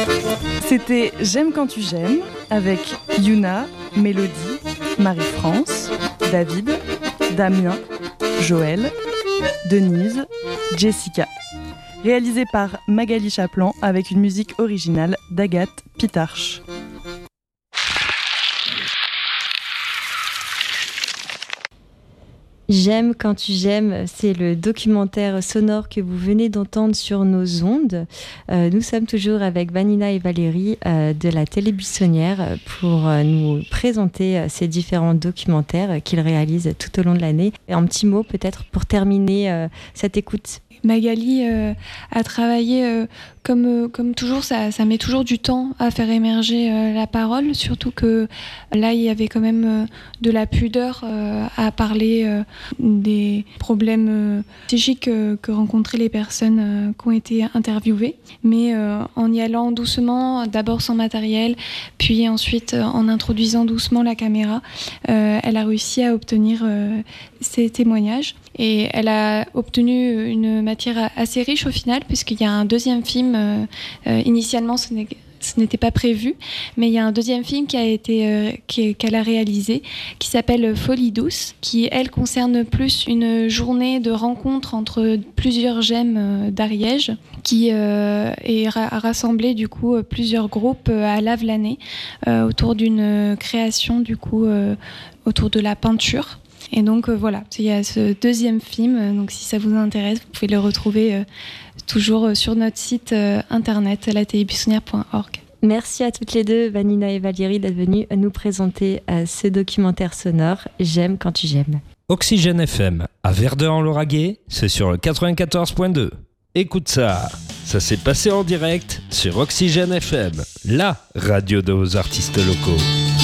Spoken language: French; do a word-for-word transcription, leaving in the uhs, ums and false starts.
C'était J'aime quand tu j'aimes avec Yuna, Mélodie, Marie-France, David, Damien, Joël, Denise, Jessica. Réalisé par Magali Chaplan avec une musique originale d'Agathe Pitarch. J'aime quand tu j'aimes, c'est le documentaire sonore que vous venez d'entendre sur nos ondes. Euh, nous sommes toujours avec Vanina et Valérie euh, de la Télébuissonnière pour euh, nous présenter euh, ces différents documentaires euh, qu'ils réalisent tout au long de l'année. Et un petit mot peut-être pour terminer euh, cette écoute. Magali euh, a travaillé euh, comme, euh, comme toujours, ça, ça met toujours du temps à faire émerger euh, la parole, surtout que là il y avait quand même euh, de la pudeur euh, à parler euh, des problèmes euh, psychiques euh, que rencontraient les personnes euh, qui ont été interviewées, mais euh, en y allant doucement, d'abord sans matériel, puis ensuite euh, en introduisant doucement la caméra, euh, elle a réussi à obtenir euh, ces témoignages. Et elle a obtenu une matière assez riche au final, puisqu'il y a un deuxième film. Euh, euh, initialement, ce, n'est, ce n'était pas prévu, mais il y a un deuxième film qui a été, euh, qui, qu'elle a réalisé, qui s'appelle Folie douce, qui, elle, concerne plus une journée de rencontre entre plusieurs gemmes euh, d'Ariège, qui euh, est, a rassemblé du coup plusieurs groupes à Lavelanet euh, autour d'une création du coup euh, autour de la peinture. Et donc euh, voilà, il y a ce deuxième film, donc si ça vous intéresse, vous pouvez le retrouver euh, toujours sur notre site euh, internet, la télébuissonnière point org. Merci à toutes les deux, Vanina et Valérie, d'être venues nous présenter euh, ce documentaire sonore « J'aime quand tu j'aimes ». Oxygène F M, à Verdun-en-Lauragais, c'est sur le quatre-vingt-quatorze point deux. Écoute ça, ça s'est passé en direct sur Oxygène F M, la radio de vos artistes locaux.